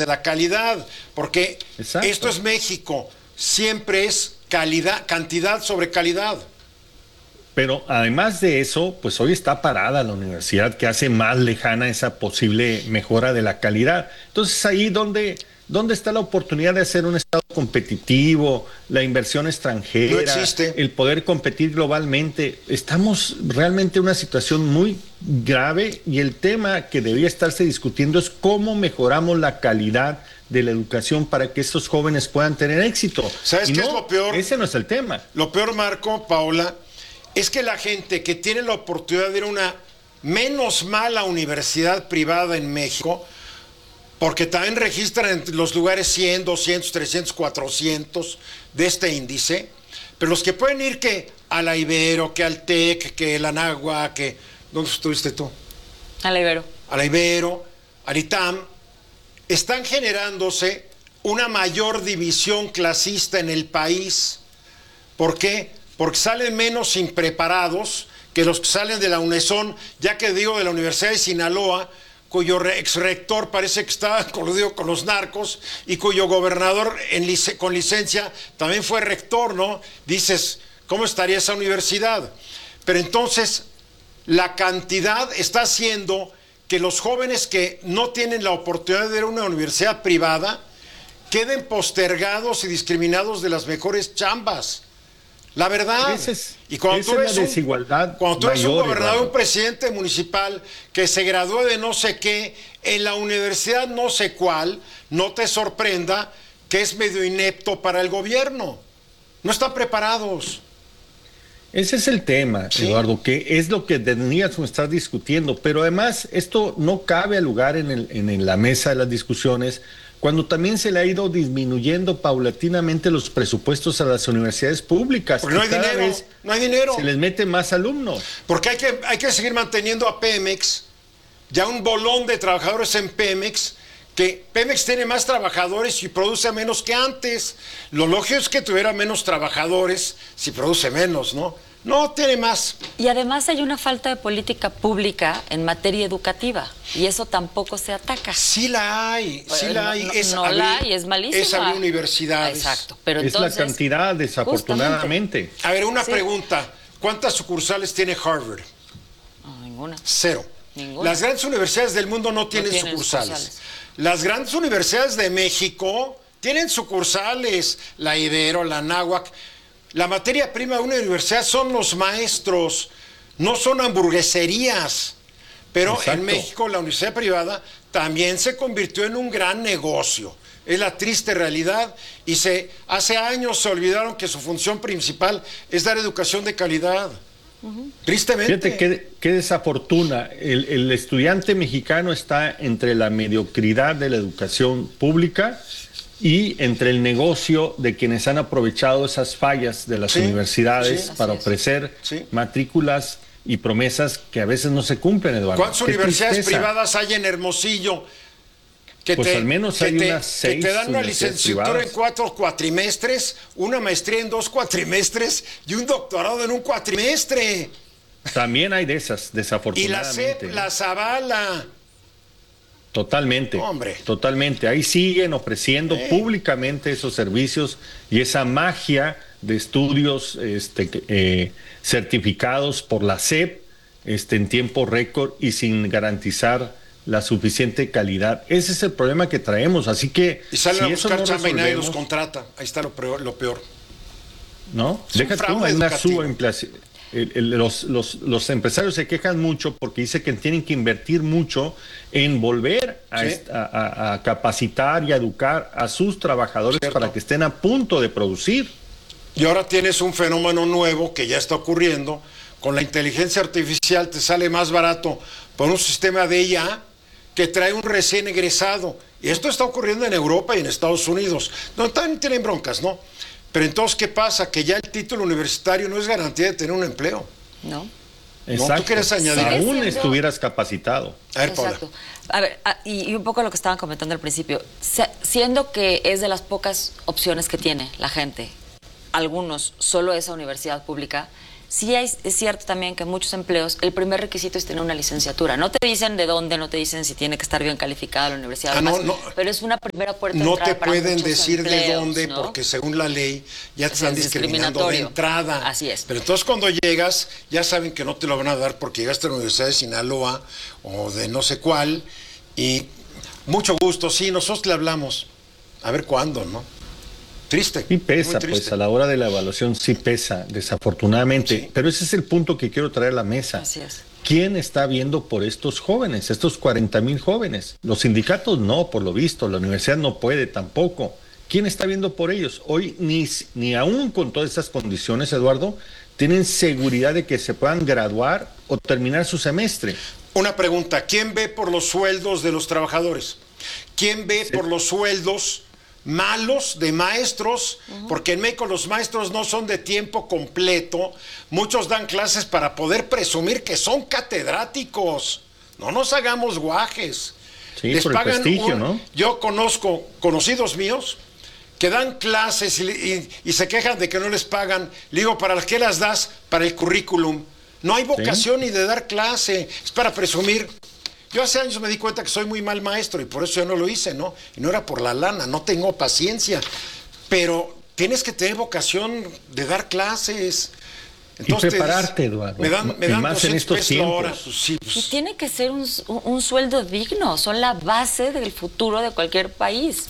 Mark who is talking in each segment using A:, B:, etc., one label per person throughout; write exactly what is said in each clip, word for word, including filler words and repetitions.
A: de la calidad, porque
B: Exacto.
A: esto es México, siempre es calidad, cantidad sobre calidad.
B: Pero además de eso, pues hoy está parada la universidad, que hace más lejana esa posible mejora de la calidad. Entonces ahí donde, ¿dónde está la oportunidad de hacer un Estado competitivo, la inversión extranjera,
A: No existe.
B: el poder competir globalmente? Estamos realmente en una situación muy grave y el tema que debería estarse discutiendo es cómo mejoramos la calidad de la educación para que estos jóvenes puedan tener éxito.
A: ¿Sabes
B: Y
A: qué
B: no,
A: es lo peor?
B: Ese no es el tema.
A: Lo peor, Marco, Paola, es que la gente que tiene la oportunidad de ir a una menos mala universidad privada en México, porque también registran en los lugares cien, doscientos, trescientos, cuatrocientos de este índice, pero los que pueden ir que a la Ibero, que al TEC, que a la Anáhuac, que... ¿Dónde estuviste tú?
C: A la Ibero.
A: A la Ibero, al ITAM, están generándose una mayor división clasista en el país. ¿Por qué? Porque salen menos impreparados que los que salen de la UNESON, ya que digo de la Universidad de Sinaloa, cuyo ex rector parece que está coludido con los narcos y cuyo gobernador en lic con licencia también fue rector, ¿no? Dices, ¿cómo estaría esa universidad? Pero entonces, la cantidad está haciendo que los jóvenes que no tienen la oportunidad de ir a una universidad privada queden postergados y discriminados de las mejores chambas. La verdad.
B: Esa es,
A: y cuando
B: esa
A: tú
B: es
A: ves
B: la
A: un,
B: desigualdad
A: cuando tú eres un
B: mayor,
A: gobernador,
B: Eduardo.
A: un presidente municipal que se graduó de no sé qué, en la universidad no sé cuál, no te sorprenda que es medio inepto para el gobierno. No están preparados.
B: Ese es el tema,
A: Sí.
B: Eduardo, que es lo que tendríamos que estar discutiendo, pero además esto no cabe al lugar en, el, en, en la mesa de las discusiones, cuando también se le ha ido disminuyendo paulatinamente los presupuestos a las universidades públicas.
A: Porque no hay
B: y cada
A: dinero,
B: vez
A: no hay dinero.
B: se les mete más alumnos.
A: Porque hay que, hay que seguir manteniendo a Pemex, ya un bolón de trabajadores en Pemex, que Pemex tiene más trabajadores y produce menos que antes. Lo lógico es que tuviera menos trabajadores si produce menos, ¿no? No, tiene más.
C: Y además hay una falta de política pública en materia educativa y eso tampoco se ataca.
A: Sí la hay, sí
C: Pues,
A: la hay.
C: no-
A: es
C: no
A: abrir,
C: la hay, es malísima.
A: Es abrir universidades.
C: Exacto, pero
B: Es
C: entonces...
B: la cantidad, desafortunadamente.
A: A ver, una
C: Sí.
A: pregunta. ¿Cuántas sucursales tiene Harvard?
C: No, ninguna.
A: Cero.
C: Ninguna.
A: Las grandes universidades del mundo no tienen,
C: tienen
A: sucursales.
C: sucursales.
A: Las grandes universidades de México tienen sucursales. La Ibero, la Anáhuac. La materia prima de una universidad son los maestros, no son hamburgueserías. Pero
B: Exacto.
A: en México la universidad privada también se convirtió en un gran negocio. Es la triste realidad y se, hace años se olvidaron que su función principal es dar educación de calidad. Uh-huh. Tristemente.
B: Fíjate qué, qué desafortuna. El, el estudiante mexicano está entre la mediocridad de la educación pública y entre el negocio de quienes han aprovechado esas fallas de las
A: sí,
B: universidades
A: sí,
B: para
C: es.
B: ofrecer
A: sí.
B: matrículas y promesas que a veces no se cumplen, Eduardo.
A: ¿Cuántas
B: Qué
A: universidades
B: tristeza.
A: privadas hay en Hermosillo? Que
B: Pues
A: te,
B: al menos
A: que
B: hay
A: te,
B: unas seis
A: que te dan una
B: universidades
A: licenciatura
B: privadas.
A: en cuatro cuatrimestres, una maestría en dos cuatrimestres y un doctorado en un cuatrimestre.
B: También hay de esas,
A: Y la
B: desafortunadamente.
A: C E P las avala.
B: Totalmente,
A: Hombre.
B: totalmente. Ahí siguen ofreciendo
A: Sí.
B: públicamente esos servicios y esa magia de estudios este, eh, certificados por la S E P este, en tiempo récord y sin garantizar la suficiente calidad. Ese es el problema que traemos, así que
A: Y salen
B: si
A: a
B: eso
A: buscar
B: no
A: chamba y nadie los
B: resolvemos,
A: contrata. Ahí está lo peor. Lo peor.
B: ¿no?
A: Es un
B: Deja tú,
A: fraude
B: hay una
A: educativo.
B: subinflación. El- el- los, los, los empresarios se quejan mucho porque dicen que tienen que invertir mucho en volver a,
A: Sí.
B: est- a- a- a capacitar y a educar a sus trabajadores
A: Cierto.
B: para que estén a punto de producir.
A: Y ahora tienes un fenómeno nuevo que ya está ocurriendo. Con la inteligencia artificial te sale más barato por un sistema de I A que trae un recién egresado. Y esto está ocurriendo en Europa y en Estados Unidos. No, también tienen broncas, ¿no? Pero entonces, ¿qué pasa? Que ya el título universitario no es garantía de tener un empleo.
C: ¿No?
B: Exacto.
A: ¿tú quieres añadir?
B: Aún
C: Sigue siendo-
B: estuvieras capacitado.
A: A ver, Paula.
C: Exacto. A ver, a- y, y un poco lo que estaban comentando al principio, se- siendo que es de las pocas opciones que tiene la gente, algunos, solo esa universidad pública, sí hay, es cierto también que en muchos empleos el primer requisito es tener una licenciatura. No te dicen de dónde, no te dicen si tiene que estar bien calificado en la universidad,
A: Ah,
C: además,
A: no, no.
C: pero es una primera puerta de
A: No
C: entrada
A: te
C: para
A: pueden
C: muchos
A: decir de
C: empleos,
A: dónde,
C: ¿no?
A: porque según la ley ya te
C: Es
A: están discriminando de
C: discriminatorio.
A: entrada.
C: Así es.
A: Pero entonces cuando llegas, ya saben que no te lo van a dar porque llegaste a la Universidad de Sinaloa o de no sé cuál. Y mucho gusto, sí, nosotros le hablamos. A ver cuándo, ¿no? Triste.
B: Sí pesa,
A: muy triste.
B: pues a la hora de la evaluación sí pesa, desafortunadamente.
A: Sí.
B: Pero ese es el punto que quiero traer a la mesa.
C: Así es.
B: ¿Quién está viendo por estos jóvenes, estos cuarenta mil jóvenes? Los sindicatos no, por lo visto, la universidad no puede tampoco. ¿Quién está viendo por ellos? Hoy ni, ni aún con todas estas condiciones, Eduardo, tienen seguridad de que se puedan graduar o terminar su semestre.
A: Una pregunta, ¿quién ve por los sueldos de los trabajadores? ¿Quién ve
B: Sí.
A: por los sueldos malos de maestros? Uh-huh. Porque en México los maestros no son de tiempo completo. Muchos dan clases para poder presumir que son catedráticos. No nos hagamos guajes.
B: Sí, por el prestigio, ¿no?
A: Yo conozco conocidos míos que dan clases y, y, y se quejan de que no les pagan. Le digo, ¿para qué las das? Para el currículum. No hay vocación ¿Sí? ni de dar clase, es para presumir. Yo hace años me di cuenta que soy muy mal maestro y por eso yo no lo hice, ¿no? Y no era por la lana, no tengo paciencia. Pero tienes que tener vocación de dar clases.
B: Entonces, y prepararte, Eduardo.
A: Me dan, me dan
B: más en estos tiempos.
A: Pues sí, pues.
C: Y tiene que ser un, un sueldo digno, son la base del futuro de cualquier país.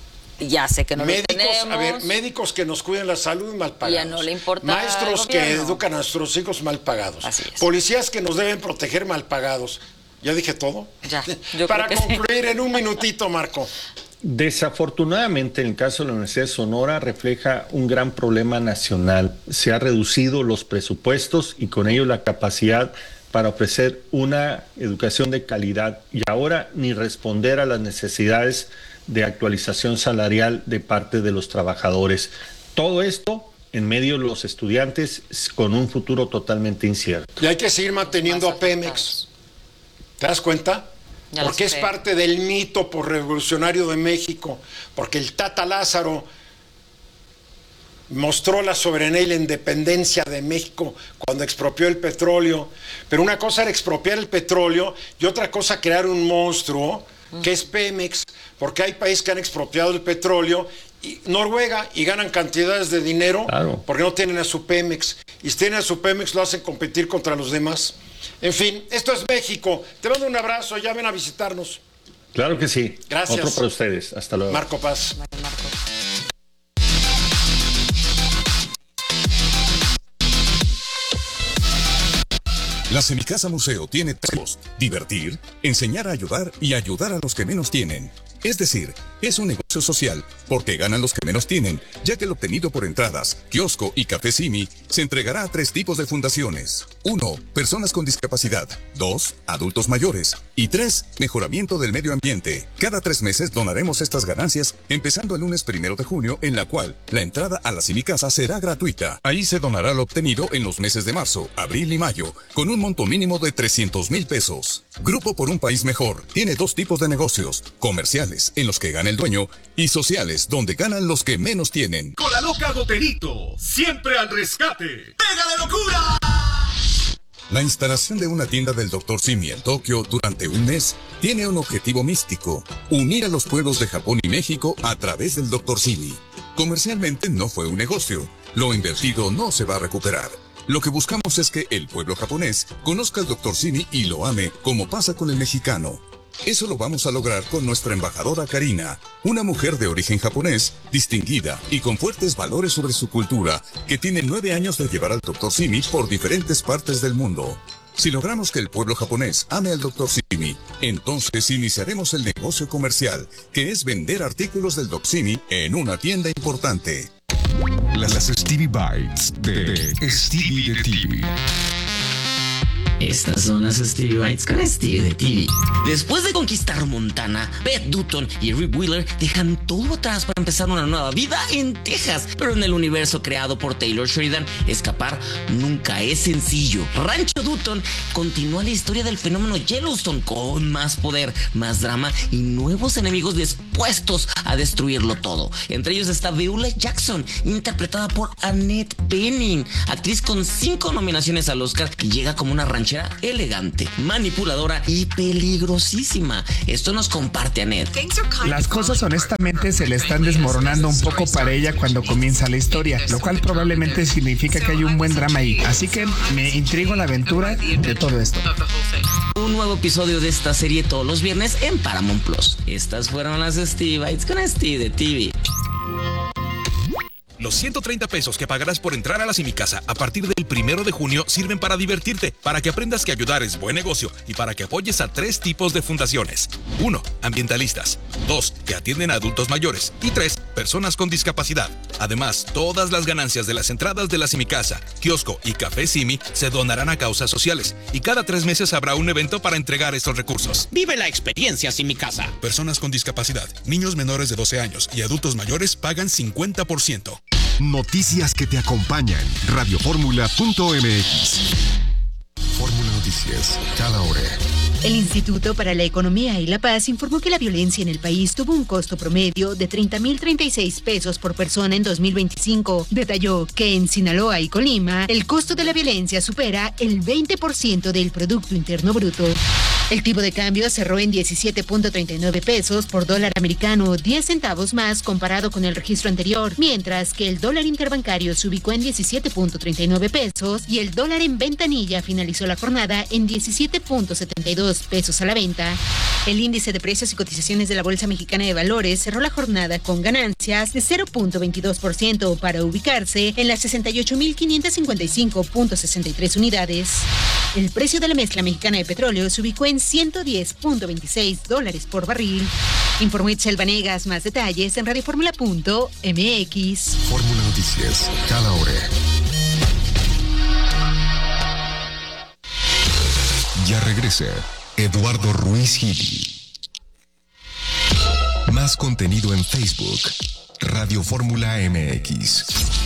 C: Ya sé que no
A: médicos,
C: lo tenemos.
A: A ver, médicos que nos cuiden la salud mal pagados.
C: Ya no le importa.
A: Maestros que educan a nuestros hijos mal pagados.
C: Así es.
A: Policías que nos deben proteger mal pagados. ¿Ya dije todo?
C: Ya. Yo
A: Para
C: creo que
A: concluir
C: sí.
A: en un minutito, Marco.
B: Desafortunadamente, en el caso de la Universidad de Sonora, refleja un gran problema nacional. Se han reducido los presupuestos y con ello la capacidad para ofrecer una educación de calidad y ahora ni responder a las necesidades de actualización salarial de parte de los trabajadores. Todo esto en medio de los estudiantes con un futuro totalmente incierto.
A: Y hay que seguir manteniendo a Pemex. ¿Te das cuenta?
C: Ya
A: porque es parte del mito por revolucionario de México, porque el Tata Lázaro mostró la soberanía y la independencia de México cuando expropió el petróleo. Pero una cosa era expropiar el petróleo y otra cosa crear un monstruo que es Pemex, porque hay países que han expropiado el petróleo, y Noruega, y ganan cantidades de dinero, claro, porque no tienen a su Pemex, y si tienen a su Pemex lo hacen competir contra los demás. En fin, esto es México. Te mando un abrazo, ya ven a visitarnos.
B: Claro que sí.
A: Gracias.
B: Otro para ustedes. Hasta luego.
A: Marco Paz.
C: Marco.
D: La Semicasa Museo tiene tres: divertir, enseñar a ayudar y ayudar a los que menos tienen. Es decir, es un negocio social porque ganan los que menos tienen, ya que el obtenido por entradas, kiosco y café Simi se entregará a tres tipos de fundaciones. Uno, personas con discapacidad. Dos, adultos mayores. Y tres, mejoramiento del medio ambiente. Cada tres meses donaremos estas ganancias, empezando el lunes primero de junio, en la cual la entrada a la Semicasa será gratuita. Ahí se donará lo obtenido en los meses de marzo, abril y mayo, con un monto mínimo de trescientos mil pesos. Grupo por un País Mejor tiene dos tipos de negocios: comerciales, en los que gana el dueño, y sociales, donde ganan los que menos tienen.
E: Con la loca Goterito, siempre al rescate. ¡Pega de locura!
D: La instalación de una tienda del doctor Simi en Tokio durante un mes tiene un objetivo místico: unir a los pueblos de Japón y México a través del doctor Simi. Comercialmente no fue un negocio, lo invertido no se va a recuperar. Lo que buscamos es que el pueblo japonés conozca al doctor Simi y lo ame, como pasa con el mexicano. Eso lo vamos a lograr con nuestra embajadora Karina, una mujer de origen japonés, distinguida y con fuertes valores sobre su cultura, que tiene nueve años de llevar al doctor Simi por diferentes partes del mundo. Si logramos que el pueblo japonés ame al doctor Simi, entonces iniciaremos el negocio comercial, que es vender artículos del doctor Simi en una tienda importante.
F: Las Stevie Bites de Stevie de T V.
G: Estas son las Stevie Bites con Stevie de T V. Después de conquistar Montana, Beth Dutton y Rip Wheeler dejan todo atrás para empezar una nueva vida en Texas. Pero en el universo creado por Taylor Sheridan, escapar nunca es sencillo. Rancho Dutton continúa la historia del fenómeno Yellowstone con más poder, más drama y nuevos enemigos después dispuestos a destruirlo todo. Entre ellos está Beulah Jackson, interpretada por Annette Bening, actriz con cinco nominaciones al Oscar, que llega como una ranchera elegante, manipuladora y peligrosísima. Esto nos comparte Annette.
H: Las cosas honestamente se le están desmoronando un poco para ella cuando comienza la historia, lo cual probablemente significa que hay un buen drama ahí. Así que me intriga la aventura de todo esto.
G: Un nuevo episodio de esta serie todos los viernes en Paramount Plus. Estas fueron las Stevie Bites con Steve de T V.
I: Los ciento treinta pesos que pagarás por entrar a la Simicasa a partir del primero de junio sirven para divertirte, para que aprendas que ayudar es buen negocio y para que apoyes a tres tipos de fundaciones. Uno, ambientalistas. Dos, que atienden a adultos mayores. Y tres, personas con discapacidad. Además, todas las ganancias de las entradas de la Simicasa, kiosco y café Simi se donarán a causas sociales. Y cada tres meses habrá un evento para entregar estos recursos.
J: Vive la experiencia Simicasa.
I: Personas con discapacidad, niños menores de doce años y adultos mayores pagan cincuenta por ciento.
F: Noticias que te acompañan. radio fórmula punto m x. Fórmula Noticias, cada hora.
K: El Instituto para la Economía y la Paz informó que la violencia en el país tuvo un costo promedio de treinta mil treinta y seis pesos por persona en dos mil veinticinco. Detalló que en Sinaloa y Colima, el costo de la violencia supera el veinte por ciento del Producto Interno Bruto. El tipo de cambio cerró en diecisiete punto treinta y nueve pesos por dólar americano, diez centavos más comparado con el registro anterior, mientras que el dólar interbancario se ubicó en diecisiete punto treinta y nueve pesos y el dólar en ventanilla finalizó la jornada en diecisiete punto setenta y dos pesos a la venta. El índice de precios y cotizaciones de la Bolsa Mexicana de Valores cerró la jornada con ganancias de cero punto veintidós por ciento para ubicarse en las sesenta y ocho mil quinientos cincuenta y cinco punto sesenta y tres unidades. El precio de la mezcla mexicana de petróleo se ubicó en ciento diez punto veintiséis dólares por barril. Informó Itzel Vanegas. Más detalles en radio fórmula punto m x.
F: Fórmula Noticias, cada hora. Ya regresa Eduardo Ruiz Gili. Más contenido en Facebook, Radio Fórmula M X.